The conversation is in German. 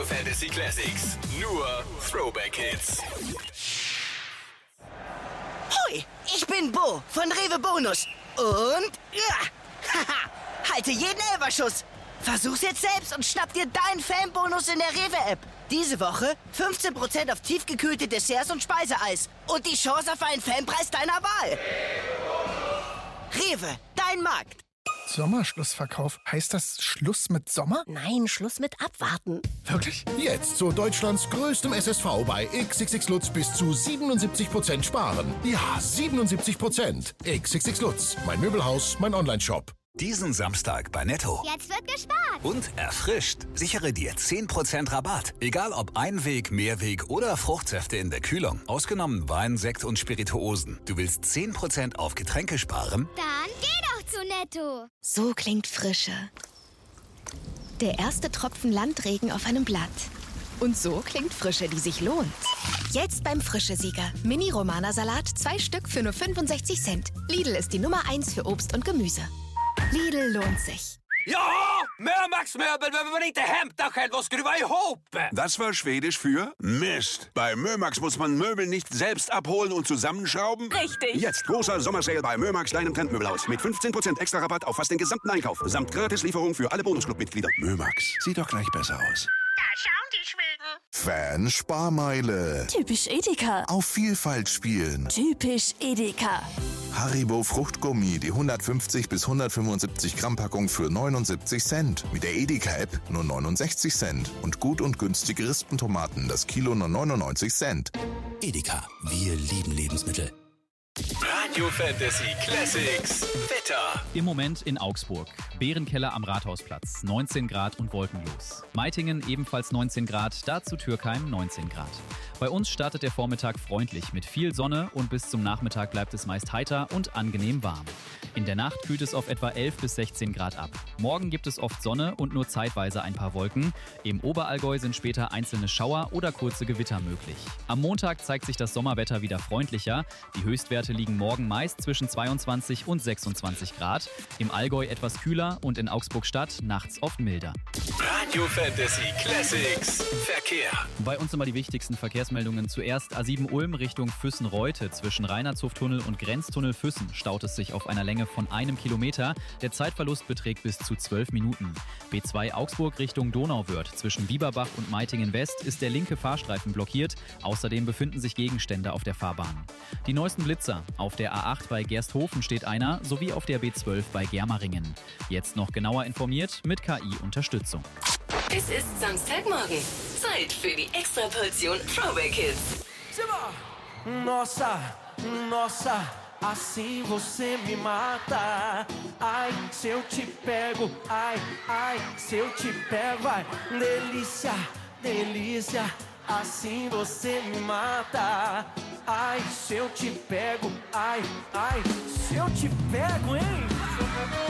Fantasy Classics. Nur Throwback Hits. Hui, ich bin Bo von Rewe Bonus. Und haha, halte jeden Elferschuss. Versuch's jetzt selbst und schnapp dir deinen Fanbonus in der Rewe-App. Diese Woche 15% auf tiefgekühlte Desserts und Speiseeis. Und die Chance auf einen Fanpreis deiner Wahl. Rewe, dein Markt. Sommerschlussverkauf. Heißt das Schluss mit Sommer? Nein, Schluss mit Abwarten. Wirklich? Jetzt zu Deutschlands größtem SSV bei XXX Lutz bis zu 77% sparen. Ja, 77%. XXX Lutz. Mein Möbelhaus, mein Onlineshop. Diesen Samstag bei Netto. Jetzt wird gespart. Und erfrischt. Sichere dir 10% Rabatt. Egal ob Einweg, Mehrweg oder Fruchtsäfte in der Kühlung. Ausgenommen Wein, Sekt und Spirituosen. Du willst 10% auf Getränke sparen? Dann geh doch zu Netto. So klingt Frische. Der erste Tropfen Landregen auf einem Blatt. Und so klingt Frische, die sich lohnt. Jetzt beim Frische-Sieger. Mini-Romana-Salat, 2 Stück für nur 65 Cent. Lidl ist die Nummer 1 für Obst und Gemüse. Lidl lohnt sich. Ja, Mörmax Möbel behöver man inte hämta själv och skruva ihop. Das war Schwedisch für Mist. Bei Mörmax muss man Möbel nicht selbst abholen und zusammenschrauben. Richtig. Jetzt großer Sommersale bei Mörmax, deinem Trendmöbelhaus. Mit 15% extra Rabatt auf fast den gesamten Einkauf. Samt Gratislieferung für alle Bonusclub-Mitglieder. Mörmax, sieht doch gleich besser aus. Da schauen die Schweden. Fan-Sparmeile. Typisch Edeka. Auf Vielfalt spielen. Typisch Edeka. Haribo Fruchtgummi, die 150 bis 175 Gramm Packung für 79 Cent. Mit der Edeka-App nur 69 Cent. Und gut und günstige Rispentomaten, das Kilo nur 99 Cent. Edeka. Wir lieben Lebensmittel. Radio Fantasy Classics. Wetter. Im Moment in Augsburg. Bärenkeller am Rathausplatz. 19 Grad und wolkenlos. Meitingen ebenfalls 19 Grad. Dazu Türkheim 19 Grad. Bei uns startet der Vormittag freundlich mit viel Sonne und bis zum Nachmittag bleibt es meist heiter und angenehm warm. In der Nacht kühlt es auf etwa 11 bis 16 Grad ab. Morgen gibt es oft Sonne und nur zeitweise ein paar Wolken. Im Oberallgäu sind später einzelne Schauer oder kurze Gewitter möglich. Am Montag zeigt sich das Sommerwetter wieder freundlicher. Die Höchstwerte liegen morgen meist zwischen 22 und 26 Grad. Im Allgäu etwas kühler und in Augsburg-Stadt nachts oft milder. Radio Fantasy Classics. Verkehr. Bei uns immer die wichtigsten Verkehrsmeldungen. Zuerst A7 Ulm Richtung Füssen-Reute. Zwischen Reinhardshoftunnel und Grenztunnel Füssen staut es sich auf einer Länge von 1 Kilometer. Der Zeitverlust beträgt bis zu 12 Minuten. B2 Augsburg Richtung Donauwörth. Zwischen Bieberbach und Meitingen West ist der linke Fahrstreifen blockiert. Außerdem befinden sich Gegenstände auf der Fahrbahn. Die neuesten Blitzer. Auf der A8 bei Gersthofen steht einer, sowie auf der B12 bei Germeringen. Jetzt noch genauer informiert mit KI-Unterstützung. Es ist Samstagmorgen. Zeit für die Extraportion Throwback Hits. Nossa, nossa, assim você me mata. Ai, se eu te pego, ai, ai, se eu te pego, ai, delícia, delícia, assim você me mata. Ai, se eu te pego, ai, ai, se eu te pego, hein?